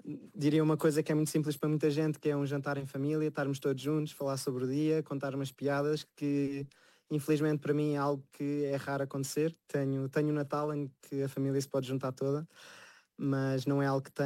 Diria uma coisa que é muito simples para muita gente, que é um jantar em família, estarmos todos juntos, falar sobre o dia, contar umas piadas, que infelizmente para mim é algo que é raro acontecer. Tenho um Natal em que a família se pode juntar toda, mas não é algo que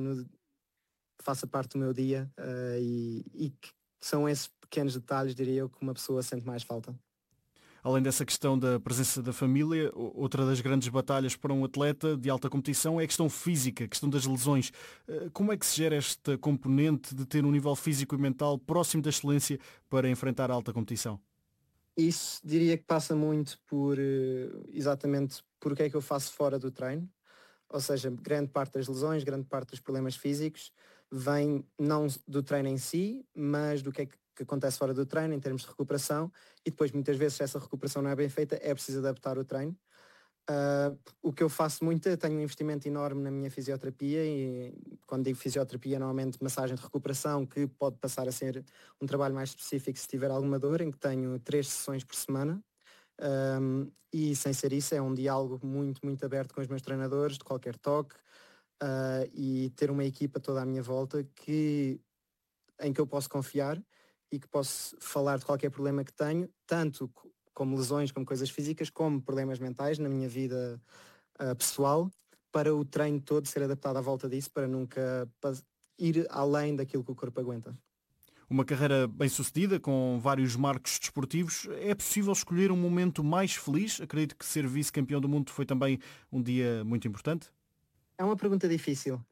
que faça parte do meu dia, e que são esses pequenos detalhes, diria eu, que uma pessoa sente mais falta. Além dessa questão da presença da família, outra das grandes batalhas para um atleta de alta competição é a questão física, a questão das lesões. Como é que se gera esta componente de ter um nível físico e mental próximo da excelência para enfrentar a alta competição? Isso diria que passa muito por exatamente por o que é que eu faço fora do treino. Ou seja, grande parte das lesões, grande parte dos problemas físicos vem não do treino em si, mas do que acontece fora do treino em termos de recuperação, e depois muitas vezes se essa recuperação não é bem feita é preciso adaptar o treino. O que eu faço muito, eu tenho um investimento enorme na minha fisioterapia, e quando digo fisioterapia, normalmente massagem de recuperação, que pode passar a ser um trabalho mais específico se tiver alguma dor, em que tenho 3 sessões por semana. E sem ser isso, é um diálogo muito, muito aberto com os meus treinadores, de qualquer toque, e ter uma equipa toda à minha volta em que eu posso confiar e que posso falar de qualquer problema que tenho, tanto como lesões, como coisas físicas, como problemas mentais na minha vida pessoal, para o treino todo ser adaptado à volta disso, para nunca ir além daquilo que o corpo aguenta. Uma carreira bem-sucedida, com vários marcos desportivos. É possível escolher um momento mais feliz? Acredito que ser vice-campeão do mundo foi também um dia muito importante. É uma pergunta difícil.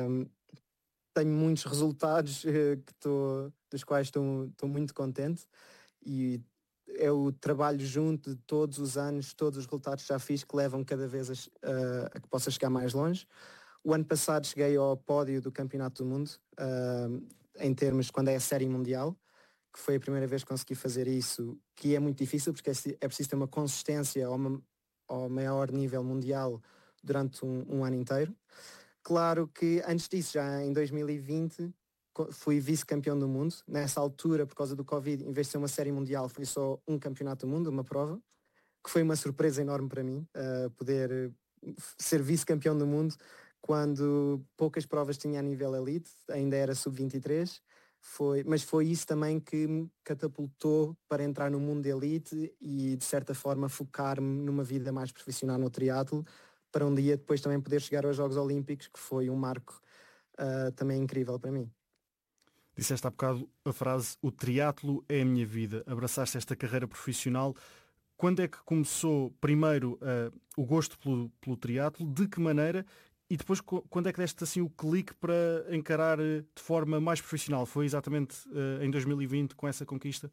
Tenho muitos resultados dos quais estou muito contente, e é o trabalho junto de todos os anos, todos os resultados que já fiz, que levam cada vez a que possa chegar mais longe. O ano passado cheguei ao pódio do Campeonato do Mundo, em termos quando é a série mundial, que foi a primeira vez que consegui fazer isso, que é muito difícil porque é preciso ter uma consistência ao maior nível mundial durante um ano inteiro. Claro que antes disso, já em 2020, fui vice-campeão do mundo. Nessa altura, por causa do Covid, em vez de ser uma série mundial, foi só um campeonato do mundo, uma prova, que foi uma surpresa enorme para mim, poder ser vice-campeão do mundo quando poucas provas tinha a nível elite, ainda era sub-23. Mas foi isso também que me catapultou para entrar no mundo de elite e, de certa forma, focar-me numa vida mais profissional no triatlo, para um dia depois também poder chegar aos Jogos Olímpicos, que foi um marco também incrível para mim. Disseste há bocado a frase: o triatlo é a minha vida. Abraçaste esta carreira profissional. Quando é que começou primeiro o gosto pelo triatlo? De que maneira? E depois quando é que deste assim o clique para encarar de forma mais profissional? Foi exatamente em 2020 com essa conquista?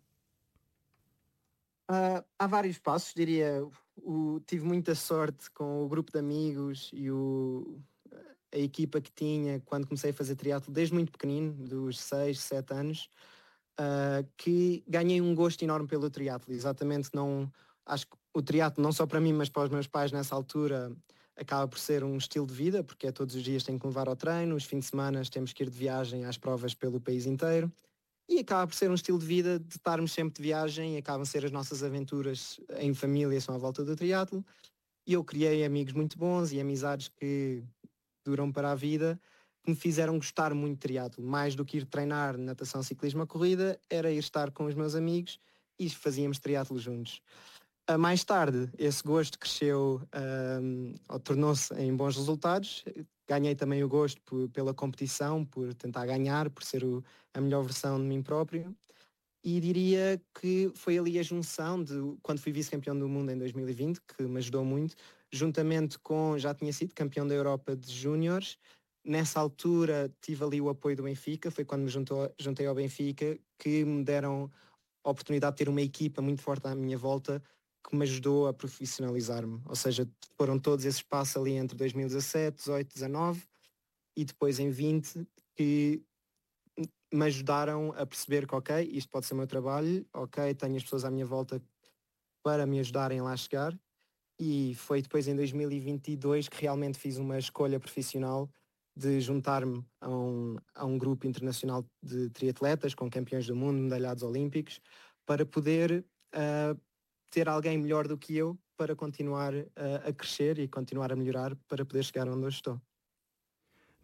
Há vários passos, diria. Tive muita sorte com o grupo de amigos e a equipa que tinha quando comecei a fazer triatlo desde muito pequenino, dos 6 7 anos, que ganhei um gosto enorme pelo triatlo. Exatamente, não acho que o triatlo, não só para mim, mas para os meus pais nessa altura, acaba por ser um estilo de vida, porque é todos os dias tenho que levar ao treino, os fins de semana temos que ir de viagem às provas pelo país inteiro. E acaba por ser um estilo de vida de estarmos sempre de viagem, e acabam a ser as nossas aventuras em família, são à volta do triatlo. E eu criei amigos muito bons e amizades que duram para a vida, que me fizeram gostar muito de triatlo. Mais do que ir treinar natação, ciclismo, a corrida, era ir estar com os meus amigos e fazíamos triatlo juntos. Mais tarde, esse gosto cresceu, ou tornou-se em bons resultados. Ganhei também o gosto pela competição, por tentar ganhar, por ser a melhor versão de mim próprio. E diria que foi ali a junção de quando fui vice-campeão do mundo em 2020, que me ajudou muito, juntamente com, já tinha sido campeão da Europa de Júniores. Nessa altura tive ali o apoio do Benfica, foi quando me juntei ao Benfica, que me deram a oportunidade de ter uma equipa muito forte à minha volta, que me ajudou a profissionalizar-me. Ou seja, foram todos esses passos ali entre 2017, 18, 19 e depois em 20, que me ajudaram a perceber que, ok, isto pode ser o meu trabalho, ok, tenho as pessoas à minha volta para me ajudarem lá a chegar. E foi depois em 2022 que realmente fiz uma escolha profissional de juntar-me a um grupo internacional de triatletas com campeões do mundo, medalhados olímpicos, para poder ter alguém melhor do que eu para continuar a crescer e continuar a melhorar para poder chegar onde eu estou.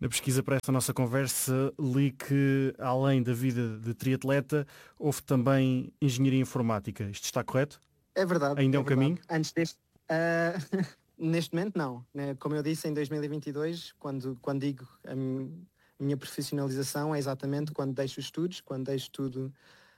Na pesquisa para esta nossa conversa li que, além da vida de triatleta, houve também engenharia informática. Isto está correto? É verdade. Ainda é um caminho? Antes deste... neste momento não. Como eu disse, em 2022, quando digo a minha profissionalização, é exatamente quando deixo os estudos, quando deixo tudo,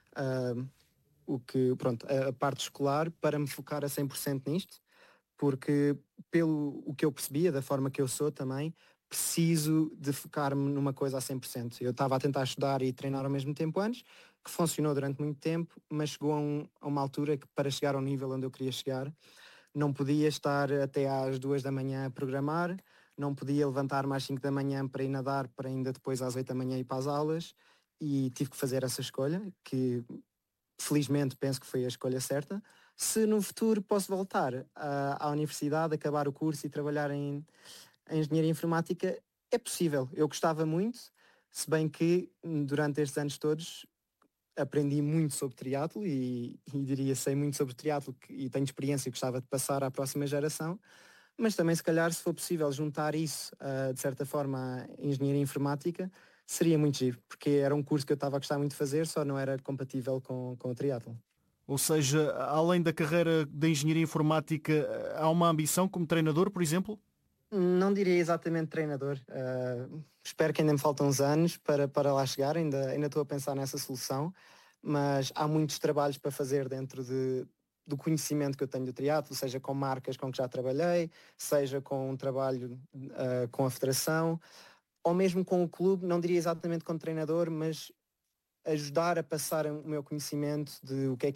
a parte escolar, para me focar a 100% nisto, porque pelo o que eu percebia, da forma que eu sou também, preciso de focar-me numa coisa a 100%. Eu estava a tentar estudar e treinar ao mesmo tempo antes, que funcionou durante muito tempo, mas chegou a uma altura que, para chegar ao nível onde eu queria chegar, não podia estar até às 2 da manhã a programar, não podia levantar-me às 5 da manhã para ir nadar, para ainda depois às 8 da manhã ir para as aulas, e tive que fazer essa escolha, que felizmente penso que foi a escolha certa. Se no futuro posso voltar à universidade, acabar o curso e trabalhar em engenharia informática, é possível. Eu gostava muito, se bem que durante estes anos todos aprendi muito sobre triatlo e diria sei muito sobre triatlo e tenho experiência e gostava de passar à próxima geração, mas também se calhar, se for possível juntar isso de certa forma à engenharia informática, seria muito giro, porque era um curso que eu estava a gostar muito de fazer, só não era compatível com o triatlo. Ou seja, além da carreira de engenharia informática, há uma ambição como treinador, por exemplo? Não diria exatamente treinador. Espero que ainda me faltam uns anos para lá chegar, ainda estou a pensar nessa solução, mas há muitos trabalhos para fazer dentro do conhecimento que eu tenho do triatlo, seja com marcas com que já trabalhei, seja com um trabalho com a federação, ou mesmo com o clube, não diria exatamente como treinador, mas ajudar a passar o meu conhecimento de o que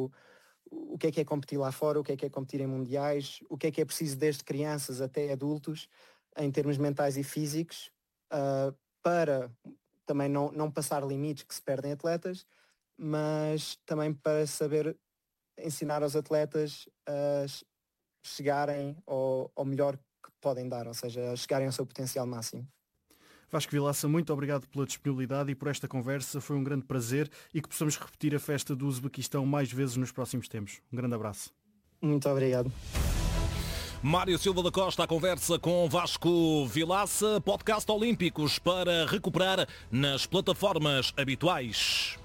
é competir lá fora, o que é competir em mundiais, o que é preciso desde crianças até adultos, em termos mentais e físicos, para também não passar limites que se perdem atletas, mas também para saber ensinar aos atletas a chegarem ao melhor que podem dar, ou seja, a chegarem ao seu potencial máximo. Vasco Vilaça, muito obrigado pela disponibilidade e por esta conversa. Foi um grande prazer e que possamos repetir a festa do Uzbequistão mais vezes nos próximos tempos. Um grande abraço. Muito obrigado. Mário Silva da Costa, a conversa com Vasco Vilaça. Podcast Olímpicos para recuperar nas plataformas habituais.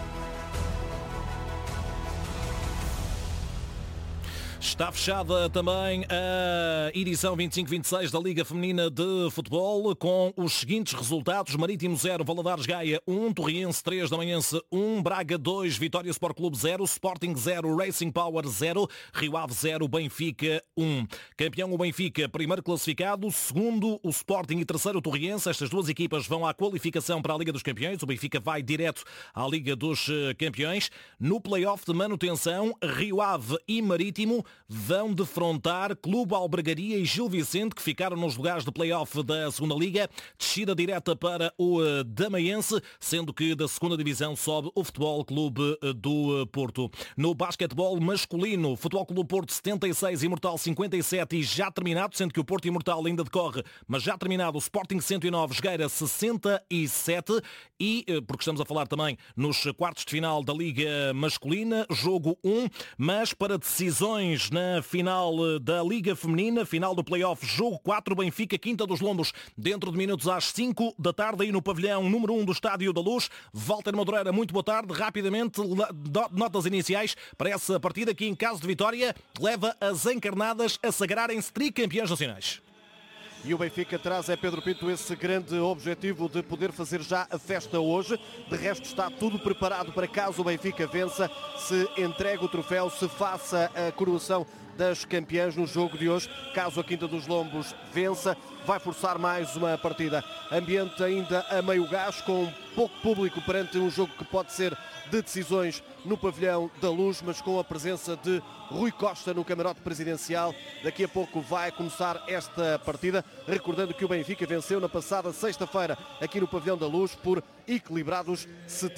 Está fechada também a edição 25-26 da Liga Feminina de Futebol com os seguintes resultados: Marítimo 0, Valadares Gaia 1, Torriense 3, Damanhense 1, Braga 2, Vitória Sport Clube 0, Sporting 0, Racing Power 0, Rio Ave 0, Benfica 1. Campeão o Benfica, primeiro classificado, segundo o Sporting e terceiro o Torriense. Estas duas equipas vão à qualificação para a Liga dos Campeões. O Benfica vai direto à Liga dos Campeões. No play-off de manutenção, Rio Ave e Marítimo vão defrontar Clube Albergaria e Gil Vicente, que ficaram nos lugares de play-off da segunda Liga. Descida direta para o Damaense, sendo que da segunda divisão sobe o Futebol Clube do Porto. No basquetebol masculino, Futebol Clube Porto 76, Imortal 57 e já terminado, sendo que o Porto Imortal ainda decorre, mas já terminado, o Sporting 109, Jogueira 67 e, porque estamos a falar também nos quartos de final da Liga Masculina, jogo 1, mas para decisões na final da Liga Feminina, final do play-off, jogo 4, Benfica, Quinta dos Lombos, dentro de minutos às 5 da tarde, aí no pavilhão número 1 do Estádio da Luz. Walter Madureira, muito boa tarde. Rapidamente, notas iniciais para essa partida que, em caso de vitória, leva as encarnadas a sagrarem-se tricampeões nacionais. E o Benfica traz, Pedro Pinto, esse grande objetivo de poder fazer já a festa hoje. De resto, está tudo preparado para, caso o Benfica vença, se entregue o troféu, se faça a coroação das campeãs no jogo de hoje. Caso a Quinta dos Lombos vença, vai forçar mais uma partida. Ambiente ainda a meio gás, com pouco público perante um jogo que pode ser de decisões no pavilhão da Luz, mas com a presença de Rui Costa no camarote presidencial. Daqui a pouco vai começar esta partida, recordando que o Benfica venceu na passada sexta-feira aqui no pavilhão da Luz por equilibrados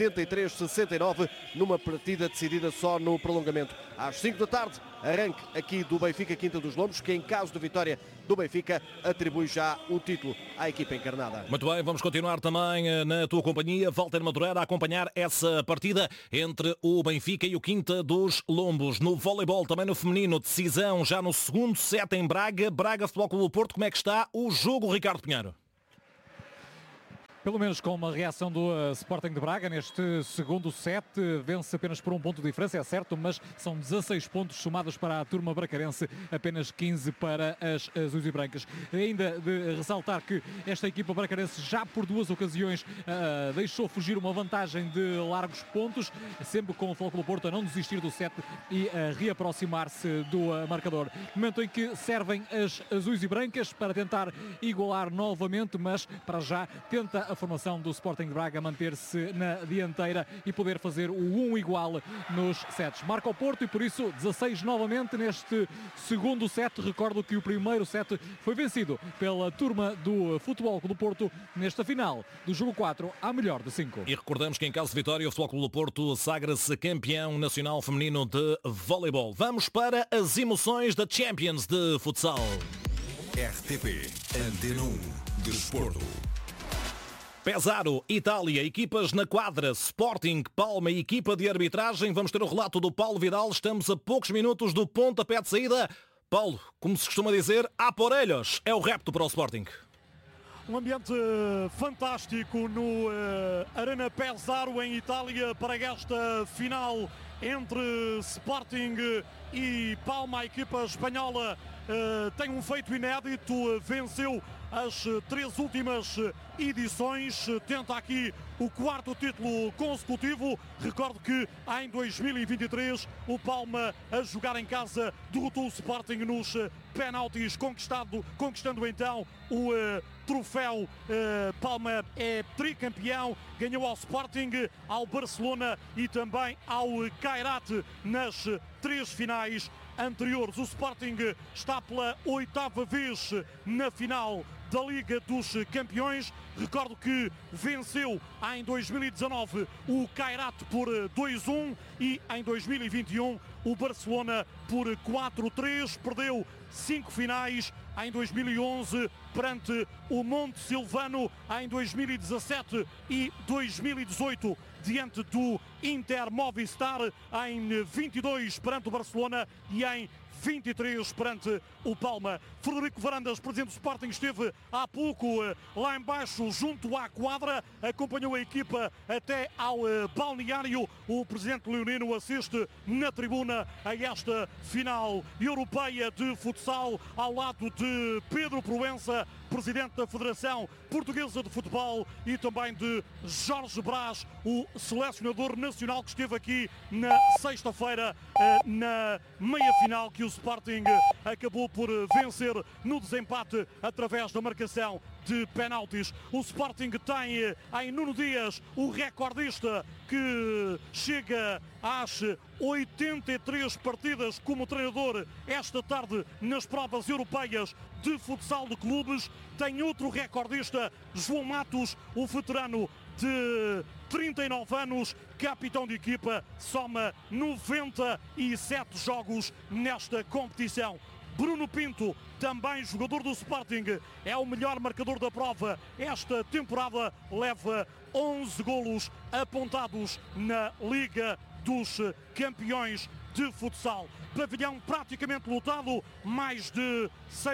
73-69 numa partida decidida só no prolongamento. Às 5 da tarde, arranque aqui do Benfica Quinta dos Lombos, que em caso de vitória do Benfica atribui já o título à equipa encarnada. Muito bem, vamos continuar também na tua companhia, Walter Madureira, a acompanhar essa partida entre o Benfica e o Quinta dos Lombos. No voleibol, também no feminino, decisão já no segundo set em Braga. Braga Futebol Clube do Porto, como é que está o jogo, Ricardo Pinheiro? Pelo menos com uma reação do Sporting de Braga neste segundo set, vence apenas por um ponto de diferença, é certo, mas são 16 pontos somados para a turma bracarense, apenas 15 para as azuis e brancas. Ainda de ressaltar que esta equipa bracarense já por duas ocasiões deixou fugir uma vantagem de largos pontos, sempre com o Futebol Clube do Porto a não desistir do set e a reaproximar-se do marcador. Momento em que servem as azuis e brancas para tentar igualar novamente, mas para já tenta a formação do Sporting de Braga manter-se na dianteira e poder fazer o 1 igual nos sets. Marca o Porto e por isso 16 novamente neste segundo set. Recordo que o primeiro set foi vencido pela turma do Futebol Clube do Porto nesta final do jogo 4 à melhor de 5. E recordamos que em caso de vitória o Futebol Clube do Porto sagra-se campeão nacional feminino de voleibol. Vamos para as emoções da Champions de futsal. RTP Antena 1 Desporto. Pesaro, Itália, equipas na quadra, Sporting, Palma e equipa de arbitragem. Vamos ter o relato do Paulo Vidal. Estamos a poucos minutos do pontapé de saída. Paulo, como se costuma dizer, há por elhos. É o repto para o Sporting. Um ambiente fantástico no Arena Pesaro em Itália para esta final entre Sporting e Palma. A equipa espanhola tem um feito inédito, venceu as 3 últimas edições, tenta aqui o 4º título consecutivo. Recordo que em 2023 o Palma, a jogar em casa, derrotou o Sporting nos penaltis, conquistando então o troféu. Palma é tricampeão, ganhou ao Sporting, ao Barcelona e também ao Kairat nas 3 finais anteriores. O Sporting está pela 8ª vez na final da Liga dos Campeões. Recordo que venceu em 2019 o Kairat por 2-1 e em 2021 o Barcelona por 4-3. Perdeu 5 finais em 2011 perante o Monte Silvano, em 2017 e 2018 diante do Inter Movistar, em 22 perante o Barcelona e em 23 perante o Palma. Frederico Varandas, presidente do Sporting, esteve há pouco lá embaixo junto à quadra, acompanhou a equipa até ao balneário. O presidente leonino assiste na tribuna a esta final europeia de futsal ao lado de Pedro Proença, presidente da Federação Portuguesa de Futebol, e também de Jorge Brás, o selecionador nacional que esteve aqui na sexta-feira na meia-final, que o Sporting acabou por vencer no desempate através da marcação de penaltis. O Sporting tem em Nuno Dias o recordista, que chega às 83 partidas como treinador esta tarde nas provas europeias de futsal de clubes. Tem outro recordista, João Matos, o veterano de 39 anos, capitão de equipa, soma 97 jogos nesta competição. Bruno Pinto, também jogador do Sporting, é o melhor marcador da prova. Esta temporada leva 11 golos apontados na Liga dos Campeões de futsal. Pavilhão praticamente lotado, mais de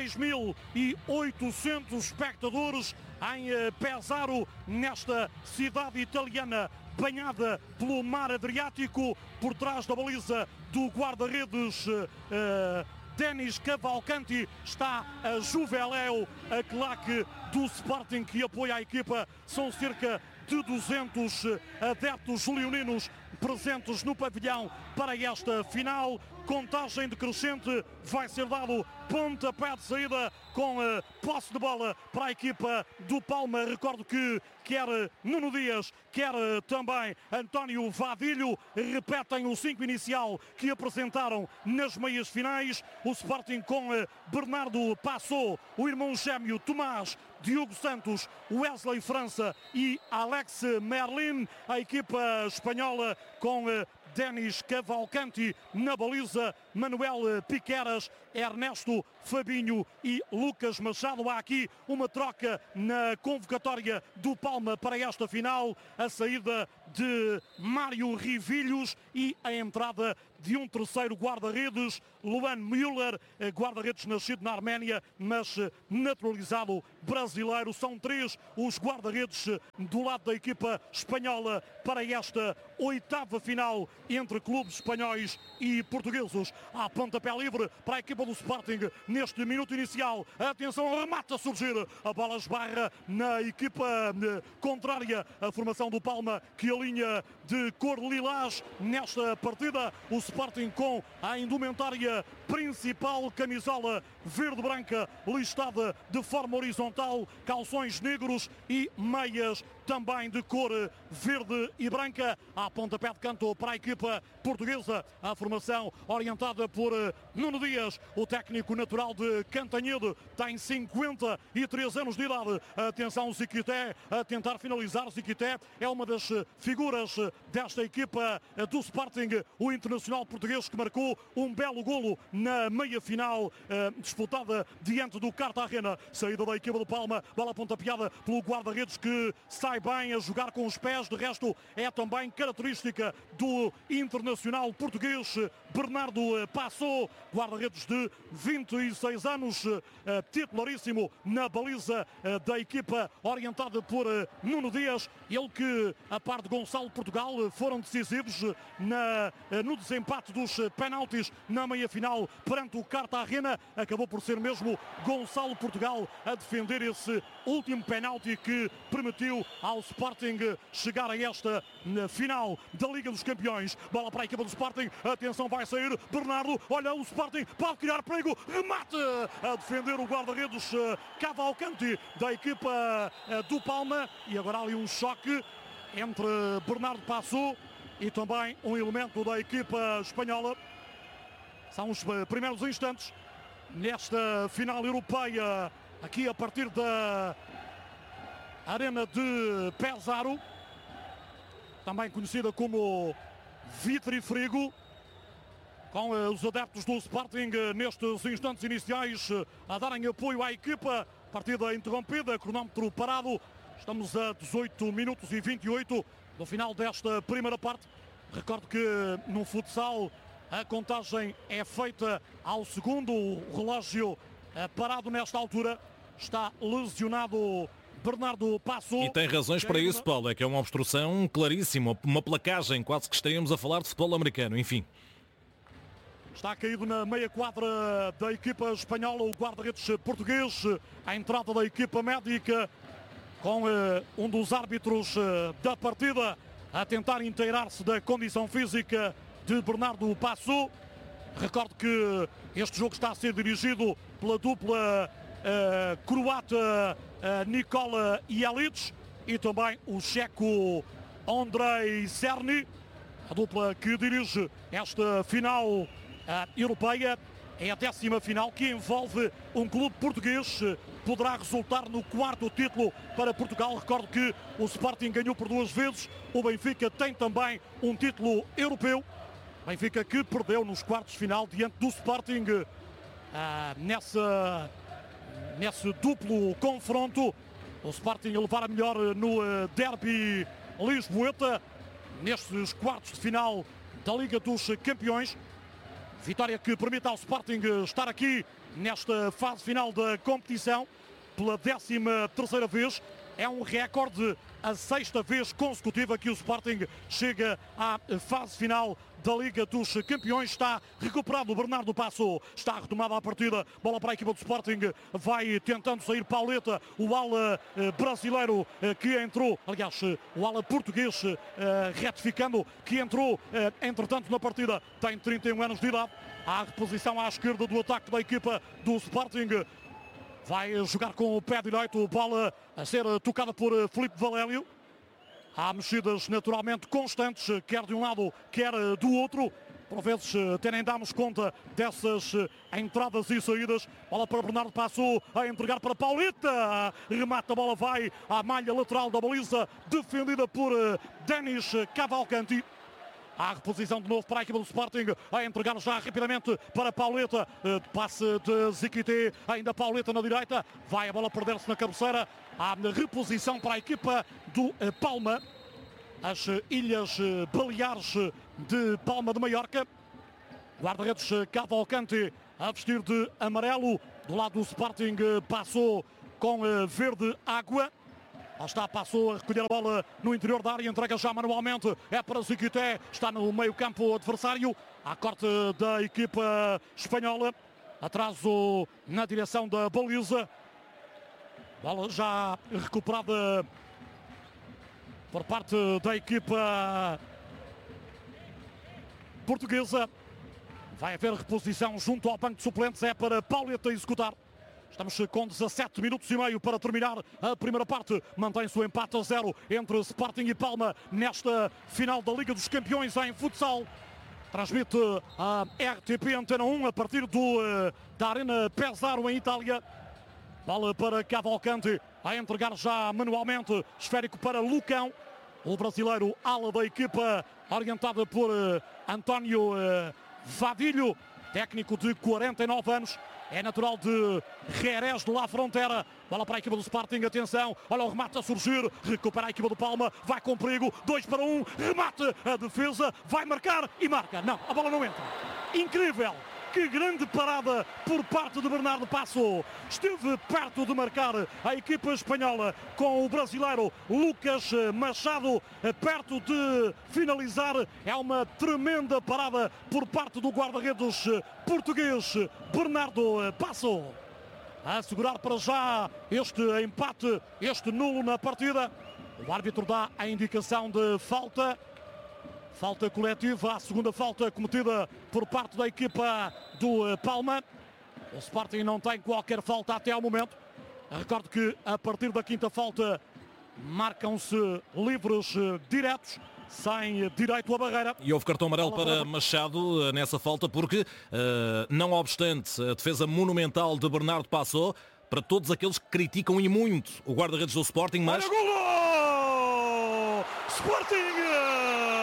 6.800 espectadores em Pesaro, nesta cidade italiana banhada pelo mar Adriático. Por trás da baliza do guarda-redes Denis Cavalcanti está a Juveléu, a claque do Sporting que apoia a equipa. São cerca de 200 adeptos leoninos presentes no pavilhão para esta final. Contagem decrescente, vai ser dado pontapé de saída com a posse de bola para a equipa do Palma. Recordo que quer Nuno Dias, quer também António Vadilho repetem o 5 inicial que apresentaram nas meias finais. O Sporting com Bernardo Passou, o irmão gêmeo Tomás, Diogo Santos, Wesley França e Alex Merlin. A equipa espanhola com Denis Cavalcanti na baliza, Manuel Piqueras, Ernesto Fabinho e Lucas Machado. Há aqui uma troca na convocatória do Palma para esta final, a saída de Mário Rivilhos e a entrada de um terceiro guarda-redes, Luan Müller, guarda-redes nascido na Arménia, mas naturalizado brasileiro. São 3 os guarda-redes do lado da equipa espanhola para esta 8ª final entre clubes espanhóis e portugueses. Há pontapé livre para a equipa do Sporting neste minuto inicial. Atenção, remata a surgir, a bola esbarra na equipa contrária, a formação do Palma que alinha de cor lilás nesta partida. O Sporting com a indumentária principal, camisola verde-branca listada de forma horizontal, calções negros e meias também de cor verde e branca. A pontapé de canto para a equipa portuguesa, a formação orientada por Nuno Dias, o técnico natural de Cantanhede, tem 53 anos de idade. Atenção, Ziquité a tentar finalizar. Ziquité é uma das figuras desta equipa do Sporting, o internacional português que marcou um belo golo na meia-final disputada diante do Cartagena. Saída da equipa do Palma, bola pontapeada pelo guarda-redes que sai bem a jogar com os pés. De resto, é também característica do internacional português Bernardo Passot, guarda-redes de 26 anos, titularíssimo na baliza da equipa orientada por Nuno Dias. Ele que, a par de Gonçalo Portugal, foram decisivos no desempate dos penaltis na meia-final perante o Cartagena. Acabou por ser mesmo Gonçalo Portugal a defender esse último penalti que permitiu ao Sporting chegar a esta final da Liga dos Campeões. Bola para a equipa do Sporting, atenção, vai sair Bernardo, olha o Sporting, pode criar perigo, remate a defender o guarda-redes Cavalcanti da equipa do Palma. E agora há ali um choque entre Bernardo Passot e também um elemento da equipa espanhola. São os primeiros instantes nesta final europeia, aqui a partir da Arena de Pesaro, também conhecida como Vitrifrigo, com os adeptos do Sporting nestes instantes iniciais a darem apoio à equipa. Partida interrompida, cronómetro parado. Estamos a 18 minutos e 28 do final desta primeira parte. Recordo que no futsal a contagem é feita ao segundo. O relógio parado nesta altura. Está lesionado Bernardo Passot. E tem razões para isso, Paulo. É que é uma obstrução claríssima, uma placagem, quase que estaríamos a falar de futebol americano. Enfim. Está caído na meia quadra da equipa espanhola o guarda-redes português. A entrada da equipa médica com um dos árbitros da partida a tentar inteirar-se da condição física de Bernardo Passot. Recordo que este jogo está a ser dirigido pela dupla croata Nikola Jelic e também o checo Andrej Cerny. A dupla que dirige esta final europeia é a 10ª final que envolve um clube português. Poderá resultar no 4º título para Portugal. Recordo que o Sporting ganhou por 2 vezes. O Benfica tem também um título europeu. Benfica que perdeu nos quartos de final diante do Sporting nesse duplo confronto. O Sporting a levar a melhor no derby lisboeta nestes quartos de final da Liga dos Campeões. Vitória que permite ao Sporting estar aqui nesta fase final da competição pela 13ª vez. É um recorde, a 6ª vez consecutiva que o Sporting chega à fase final da Liga dos Campeões. Está recuperado o Bernardo Passot, está retomada a partida, bola para a equipa do Sporting, vai tentando sair Pauleta, o ala brasileiro que entrou, aliás, o ala português retificando, que entrou entretanto na partida, tem 31 anos de idade. Há a reposição à esquerda do ataque da equipa do Sporting. Vai jogar com o pé direito, bola a ser tocada por Filipe Valélio. Há mexidas naturalmente constantes, quer de um lado, quer do outro. Por vezes até nem damos conta dessas entradas e saídas. Bola para Bernardo Passot, a entregar para Pauleta. Remata, a bola vai à malha lateral da baliza, defendida por Denis Cavalcanti. Há reposição de novo para a equipa do Sporting, a entregar já rapidamente para Pauleta, passe de Ziquité, ainda Pauleta na direita, vai a bola perder-se na cabeceira, há reposição para a equipa do Palma, as Ilhas Baleares de Palma de Maiorca, guarda-redes Cavalcante a vestir de amarelo, do lado do Sporting passou com verde água. Lá está, passou a recolher a bola no interior da área, entrega já manualmente, é para Ziquité, está no meio campo adversário, há corte da equipa espanhola, atraso na direção da baliza, bola já recuperada por parte da equipa portuguesa, vai haver reposição junto ao banco de suplentes, é para Pauleta executar. Estamos com 17 minutos e meio para terminar a primeira parte. Mantém-se o empate a 0 entre Sporting e Palma nesta final da Liga dos Campeões em futsal. Transmite a RTP Antena 1 a partir da Arena Pesaro em Itália. Bola para Cavalcante a entregar já manualmente. Esférico para Lucão. O brasileiro ala da equipa orientada por António Vadilho, técnico de 49 anos. É natural de Jerez de La Frontera. Bola para a equipa do Sporting, atenção, olha o remate a surgir, recupera a equipa do Palma, vai com perigo, 2-1, remate, a defesa, vai marcar e marca. Não, a bola não entra. Incrível, que grande parada por parte de Bernardo Passo. Esteve perto de marcar a equipa espanhola com o brasileiro Lucas Machado, perto de finalizar. É uma tremenda parada por parte do guarda-redes português Bernardo Passo. A assegurar para já este empate, este nulo na partida. O árbitro dá a indicação de falta. Falta coletiva, a segunda falta cometida por parte da equipa do Palma. O Sporting não tem qualquer falta até ao momento. Recordo que a partir da quinta falta marcam-se livros diretos, sem direito à barreira. E houve cartão amarelo para Machado nessa falta porque, não obstante a defesa monumental de Bernardo Passo, para todos aqueles que criticam e muito o guarda-redes do Sporting, mas... Olha, golo! Sporting!